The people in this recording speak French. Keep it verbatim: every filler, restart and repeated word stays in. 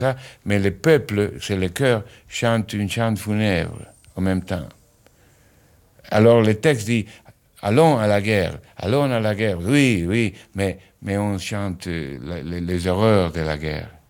ça, mais le peuple, c'est le cœur, chante une chante funèbre en même temps. Alors le texte dit, allons à la guerre, allons à la guerre, oui, oui, mais, mais on chante les, les horreurs de la guerre.